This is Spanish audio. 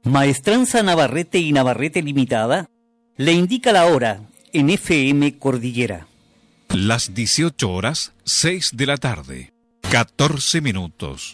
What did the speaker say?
Maestranza Navarrete y Navarrete Limitada le indica la hora en FM Cordillera. Las 18 horas, 6 de la tarde, 14 minutos.